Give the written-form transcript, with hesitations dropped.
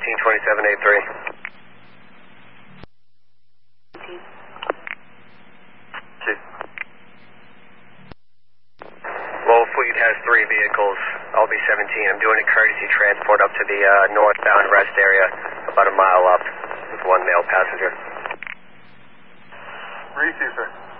192783. Low Fleet has 3 vehicles. I'll be 17. I'm doing a courtesy transport up to the northbound rest area, about a mile up, with 1 male passenger. Receive, sir.